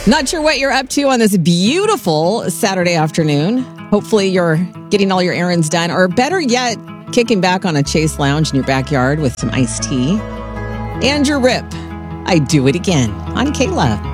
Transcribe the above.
Not sure what you're up to on this beautiful Saturday afternoon. Hopefully you're getting all your errands done, or better yet, kicking back on a Chase lounge in your backyard with some iced tea. And your rip. I do it again on K-Love.